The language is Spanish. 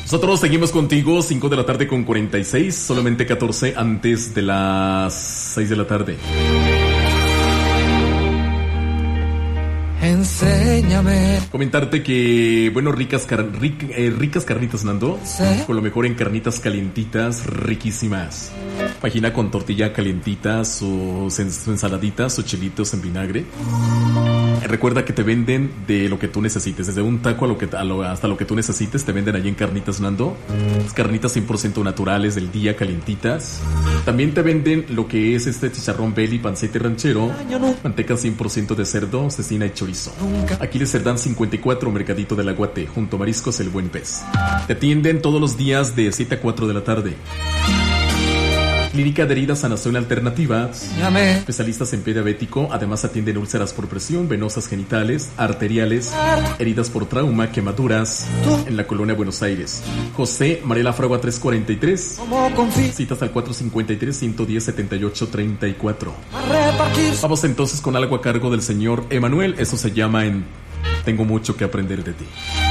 Nosotros seguimos contigo, 5 de la tarde con 46, solamente 14 antes de las 6 de la tarde. Enséñame. Comentarte que, bueno, ricas carnitas, Nando. ¿Sí? Con lo mejor en carnitas calientitas, riquísimas. Página con tortilla calientita, su ensaladita, sus chilitos en vinagre. Recuerda que te venden de lo que tú necesites, desde un taco hasta lo que tú necesites, te venden allí en Carnitas Nando. Carnitas 100% naturales del día, calientitas. También te venden lo que es este chicharrón belly, pancete ranchero, manteca 100% de cerdo, cecina y chorizo. Aquí les Cerdán 54, Mercadito del Aguate, junto a Mariscos El Buen Pez. Te atienden todos los días de 7 a 4 de la tarde. Clínica de Heridas Sanación Alternativa. Especialistas en pie diabético. Además atienden úlceras por presión, venosas genitales, arteriales, heridas por trauma, quemaduras. En la colonia Buenos Aires. José Mariela Fragua 343. Citas al 453-110-7834. Vamos entonces con algo a cargo del señor Emanuel. Eso se llama en Tengo mucho que aprender de ti.